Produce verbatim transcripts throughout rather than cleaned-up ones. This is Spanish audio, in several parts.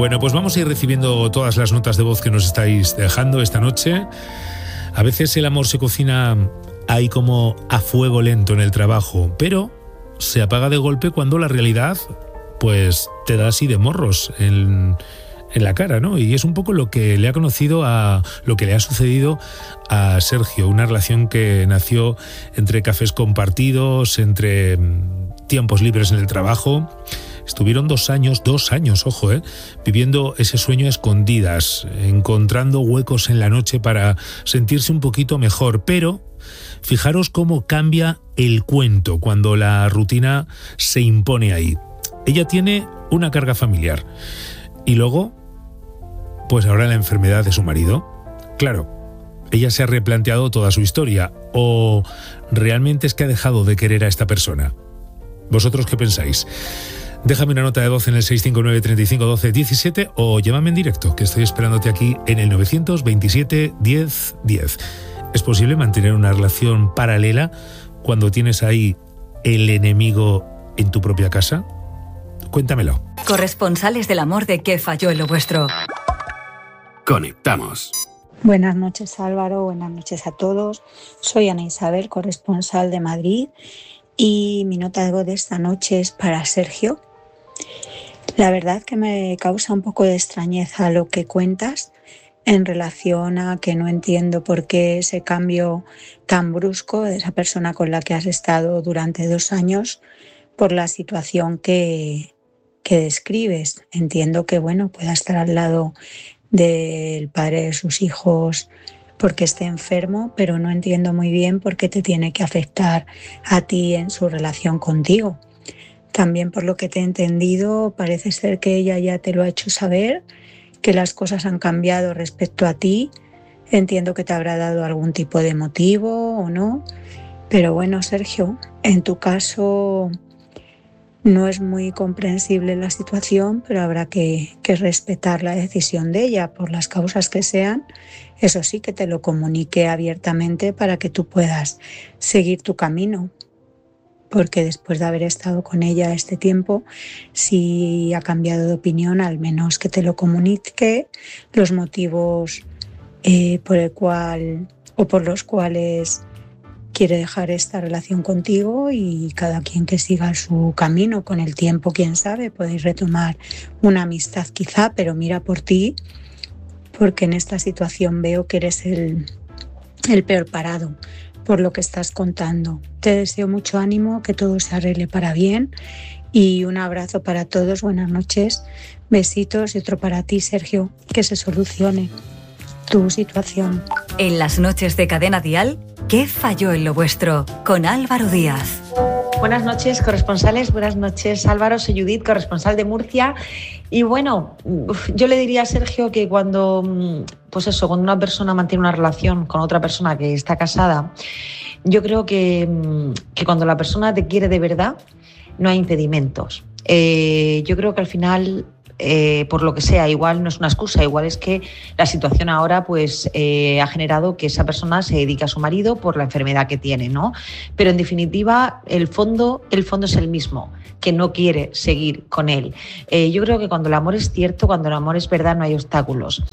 Bueno, pues vamos a ir recibiendo todas las notas de voz que nos estáis dejando esta noche. A veces el amor se cocina ahí como a fuego lento en el trabajo, pero se apaga de golpe cuando la realidad pues te da así de morros en, en la cara, ¿no? Y es un poco lo que le ha conocido a lo que le ha sucedido a Sergio, una relación que nació entre cafés compartidos, entre tiempos libres en el trabajo. Estuvieron dos años, dos años, ojo, eh, viviendo ese sueño a escondidas, encontrando huecos en la noche para sentirse un poquito mejor. Pero fijaros cómo cambia el cuento cuando la rutina se impone ahí. Ella tiene una carga familiar y luego, pues ahora la enfermedad de su marido. Claro, ella se ha replanteado toda su historia, o realmente es que ha dejado de querer a esta persona. ¿Vosotros qué pensáis? Déjame una nota de voz en el seis cinco nueve, treinta y cinco, doce, diecisiete o llámame en directo, que estoy esperándote aquí en el nueve veintisiete, diez, diez. ¿Es posible mantener una relación paralela cuando tienes ahí el enemigo en tu propia casa? Cuéntamelo. Corresponsales del amor de ¿Qué falló en lo vuestro? Conectamos. Buenas noches, Álvaro. Buenas noches a todos. Soy Ana Isabel, corresponsal de Madrid, y mi nota de voz de esta noche es para Sergio. La verdad que me causa un poco de extrañeza lo que cuentas en relación a que no entiendo por qué ese cambio tan brusco de esa persona con la que has estado durante dos años por la situación que, que describes. Entiendo que, bueno, pueda estar al lado del padre de sus hijos porque esté enfermo, pero no entiendo muy bien por qué te tiene que afectar a ti en su relación contigo. También, por lo que te he entendido, parece ser que ella ya te lo ha hecho saber, que las cosas han cambiado respecto a ti. Entiendo que te habrá dado algún tipo de motivo o no, pero bueno, Sergio, en tu caso no es muy comprensible la situación, pero habrá que, que respetar la decisión de ella por las causas que sean. Eso sí, que te lo comunique abiertamente para que tú puedas seguir tu camino, porque después de haber estado con ella este tiempo, si ha cambiado de opinión, al menos que te lo comunique, los motivos eh, por el cual o por los cuales quiere dejar esta relación contigo, y cada quien que siga su camino. Con el tiempo, quién sabe, podéis retomar una amistad quizá, pero mira por ti, porque en esta situación veo que eres el, el peor parado por lo que estás contando. Te deseo mucho ánimo, que todo se arregle para bien, y un abrazo para todos. Buenas noches, besitos, y otro para ti, Sergio, que se solucione tu situación. En las noches de Cadena Dial, ¿Qué falló en lo vuestro? Con Álvaro Díaz. Buenas noches, corresponsales. Buenas noches, Álvaro. Soy Judith, corresponsal de Murcia. Y bueno, yo le diría a Sergio que cuando, pues eso, cuando una persona mantiene una relación con otra persona que está casada, yo creo que, que cuando la persona te quiere de verdad, no hay impedimentos. Eh, yo creo que al final, Eh, por lo que sea, igual no es una excusa, igual es que la situación ahora pues eh, ha generado que esa persona se dedique a su marido por la enfermedad que tiene, ¿no? Pero en definitiva el fondo, el fondo es el mismo, que no quiere seguir con él. Eh, yo creo que cuando el amor es cierto, cuando el amor es verdad, no hay obstáculos.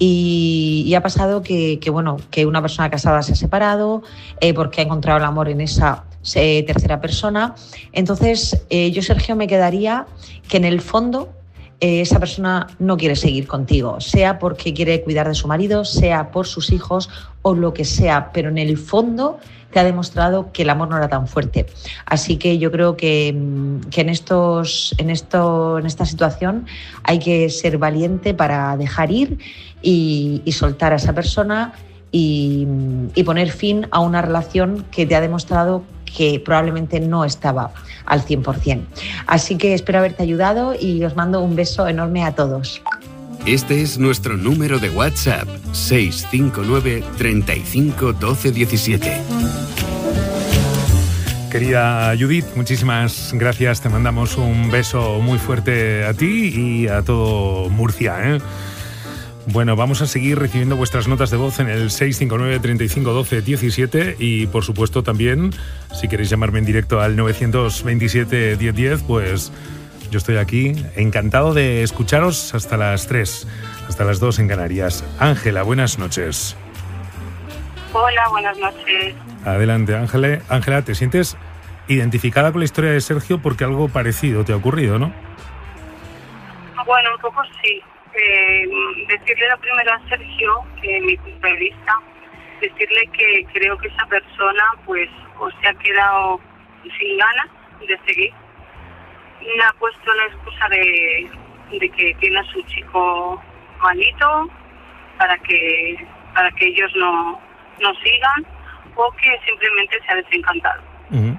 Y, y ha pasado que, que, bueno, que una persona casada se ha separado eh, porque ha encontrado el amor en esa eh, tercera persona. Entonces eh, yo, Sergio, me quedaría que en el fondo esa persona no quiere seguir contigo, sea porque quiere cuidar de su marido, sea por sus hijos o lo que sea, pero en el fondo te ha demostrado que el amor no era tan fuerte. Así que yo creo que, que en, estos, en, esto, en esta situación hay que ser valiente para dejar ir y, y soltar a esa persona y, y poner fin a una relación que te ha demostrado que probablemente no estaba al cien por ciento. Así que espero haberte ayudado y os mando un beso enorme a todos. Este es nuestro número de WhatsApp, seis cinco nueve, treinta y cinco, doce, diecisiete. Querida Judith, muchísimas gracias. Te mandamos un beso muy fuerte a ti y a todo Murcia, ¿eh? Bueno, vamos a seguir recibiendo vuestras notas de voz en el seis cinco nueve, treinta y cinco, doce, diecisiete y, por supuesto, también, si queréis llamarme en directo al nueve veintisiete, diez diez, pues Yo estoy aquí, encantado de escucharos hasta las tres, hasta las dos en Canarias. Ángela, buenas noches. Hola, buenas noches. Adelante, Ángela. Ángela, ¿te sientes identificada con la historia de Sergio porque algo parecido te ha ocurrido, no? Bueno, un poco sí. Eh, decirle lo primero a Sergio, que en mi punto de vista, decirle que creo que esa persona pues o se ha quedado sin ganas de seguir. Me ha puesto la excusa de, de que tiene a su chico malito para que para que ellos no, no sigan, o que simplemente se ha desencantado. Uh-huh.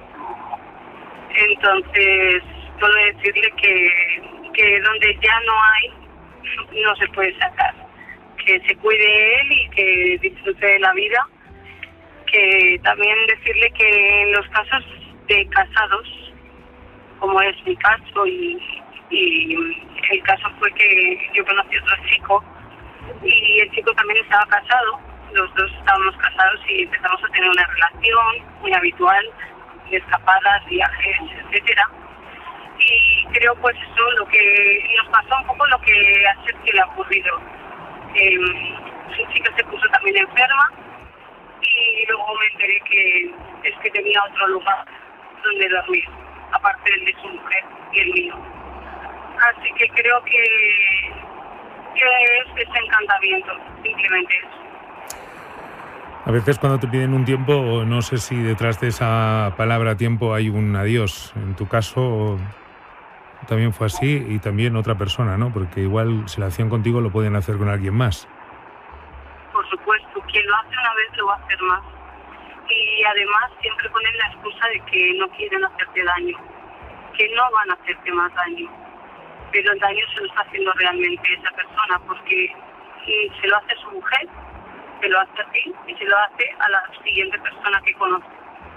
Entonces, solo decirle que, que donde ya no hay, no se puede sacar. Que se cuide él y que disfrute de la vida. Que también decirle que en los casos de casados, como es mi caso, y, y el caso fue que yo conocí a otro chico y el chico también estaba casado, los dos estábamos casados y empezamos a tener una relación muy habitual de escapadas, viajes, etcétera. Y creo pues eso, lo que nos pasó un poco lo que a Sergio le ha ocurrido. Eh, su chica se puso también enferma y luego me enteré que es que tenía otro lugar donde dormir, aparte del de su mujer y el mío. Así que creo que, que es desencantamiento, simplemente eso. A veces cuando te piden un tiempo, no sé si detrás de esa palabra tiempo hay un adiós. En tu caso también fue así, y también otra persona, ¿no? Porque igual si lo hacían contigo lo pueden hacer con alguien más. Por supuesto, quien lo hace una vez lo va a hacer más. Y además siempre ponen la excusa de que no quieren hacerte daño, que no van a hacerte más daño, pero el daño se lo está haciendo realmente esa persona, porque se lo hace a su mujer, se lo hace a ti y se lo hace a la siguiente persona que conoce.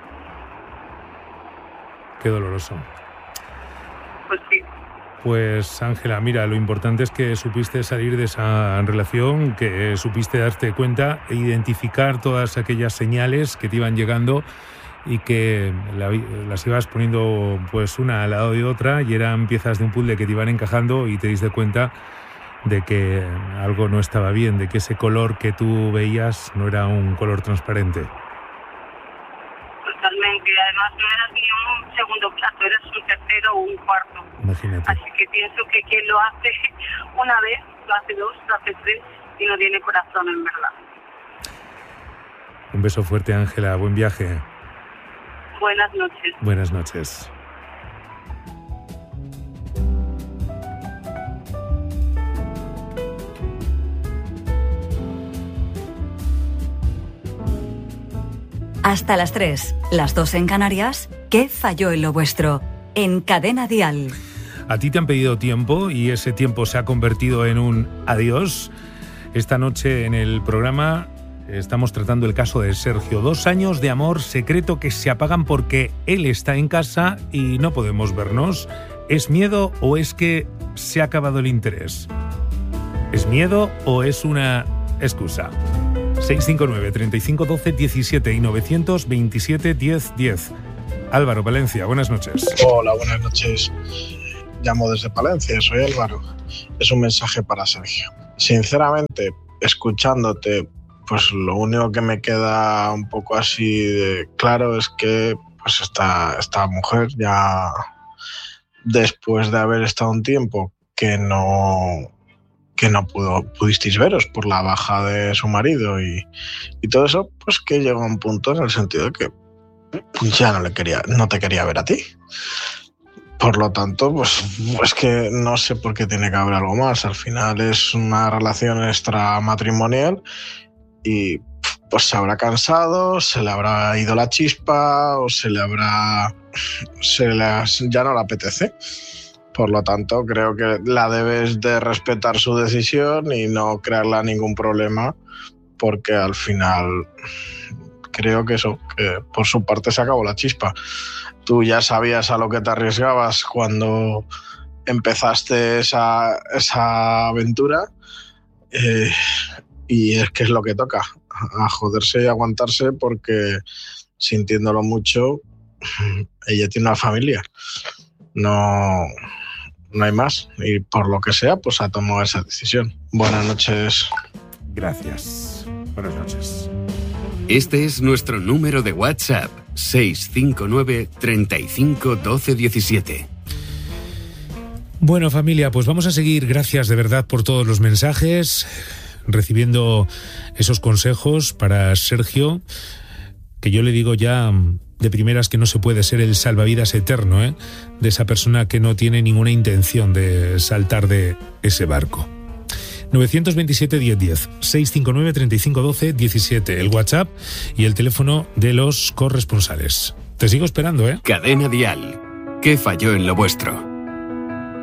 Qué doloroso. Pues sí. Pues Ángela, mira, lo importante es que supiste salir de esa relación, que supiste darte cuenta e identificar todas aquellas señales que te iban llegando y que la, las ibas poniendo pues una al lado de otra y eran piezas de un puzzle que te iban encajando y te diste cuenta de que algo no estaba bien, de que ese color que tú veías no era un color transparente. Totalmente, además no eras ni un segundo plato, eras un tercero o un cuarto. Imagínate. Así que pienso que quien lo hace una vez, lo hace dos, lo hace tres y no tiene corazón en verdad. Un beso fuerte, Ángela, buen viaje. Buenas noches. Buenas noches. Hasta las tres, las dos en Canarias. ¿Qué falló en lo vuestro? En Cadena Dial. A ti te han pedido tiempo y ese tiempo se ha convertido en un adiós. Esta noche en el programa estamos tratando el caso de Sergio. Dos años de amor secreto que se apagan porque él está en casa y no podemos vernos. ¿Es miedo o es que se ha acabado el interés? ¿Es miedo o es una excusa? seis cinco nueve, treinta y cinco, doce, diecisiete y novecientos veintisiete, diez, diez. Álvaro, Palencia, buenas noches. Hola, buenas noches. Llamo desde Palencia, soy Álvaro. Es un mensaje para Sergio. Sinceramente, escuchándote, pues lo único que me queda un poco así de claro es que pues esta, esta mujer ya, después de haber estado un tiempo que no... que no pudo, pudisteis veros por la baja de su marido y, y todo eso, pues que llegó a un punto en el sentido de que ya no le quería, no te quería ver a ti. Por lo tanto, pues es que no sé por qué tiene que haber algo más. Al final es una relación extramatrimonial y pues se habrá cansado, se le habrá ido la chispa o se le habrá... se le, ya no le apetece. Por lo tanto, creo que la debes de respetar su decisión y no crearle ningún problema, porque al final creo que eso, que por su parte se acabó la chispa. Tú ya sabías a lo que te arriesgabas cuando empezaste esa, esa aventura eh, y es que es lo que toca, a joderse y aguantarse, porque sintiéndolo mucho, ella tiene una familia. No... no hay más. Y por lo que sea, pues ha tomado esa decisión. Buenas noches. Gracias. Buenas noches. Este es nuestro número de WhatsApp, seis cinco nueve, treinta y cinco, doce diecisiete. Bueno, familia, pues vamos a seguir. Gracias de verdad por todos los mensajes, recibiendo esos consejos para Sergio, que yo le digo ya de primeras que no se puede ser el salvavidas eterno, ¿eh? de esa persona que no tiene ninguna intención de saltar de ese barco. nueve dos siete, diez diez, seis cinco nueve, treinta y cinco, doce diecisiete, el WhatsApp y el teléfono de los corresponsales. Te sigo esperando, ¿eh? Cadena Dial. ¿Qué falló en lo vuestro?